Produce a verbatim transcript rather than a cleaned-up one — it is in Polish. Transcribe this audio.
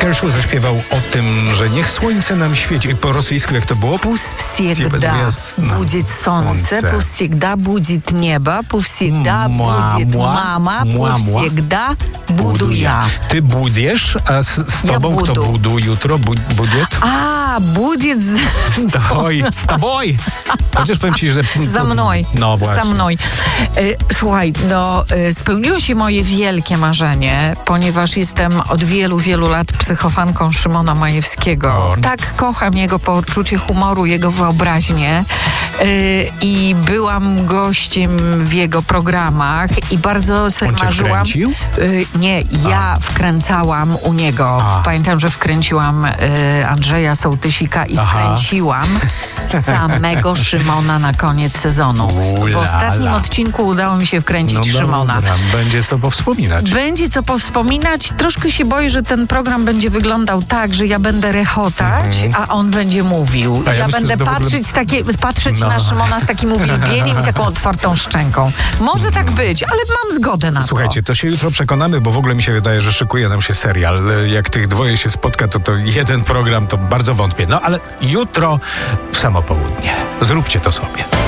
Kershaw zaśpiewał o tym, że niech słońce nam świeci. Po rosyjsku jak to było? Пусть всегда будет солнце, пусть всегда будет небо, пусть всегда будет мама, пусть всегда буду я. Ty budiesz, a z, z tobą kto budu jutro? Bu, budiet? A, будет... Stoj, z tobą! Chociaż powiem ci, że... Za mną. No właśnie. Za mną. Słuchaj, no spełniło się moje wielkie marzenie, ponieważ jestem od wielu, wielu lat psychofanką Szymona Majewskiego. O. Tak kocham jego poczucie humoru, jego wyobraźnię yy, i byłam gościem w jego programach i bardzo sobie On cię marzyłam. wkręcił? Yy, nie, ja A. wkręcałam u niego. A. Pamiętam, że wkręciłam yy, Andrzeja Sołtysika i Aha. wkręciłam samego Szymona na koniec sezonu. Ulala. W ostatnim odcinku udało mi się wkręcić no Szymona. Dobra. Będzie co powspominać. Będzie co powspominać. Troszkę się boję, że ten program będzie wyglądał tak, że ja będę rechotać, mm-hmm. a on będzie mówił. Ja, ja myślę, będę patrzeć, ogóle... z takie, patrzeć no. na Szymona z takim uwielbieniem i taką otwartą szczęką. Może tak być, ale mam zgodę na to. Słuchajcie, to się jutro przekonamy, bo w ogóle mi się wydaje, że szykuje nam się serial. Jak tych dwoje się spotka, to to jeden program, to bardzo wątpię. No ale jutro w samo południe. Zróbcie to sobie.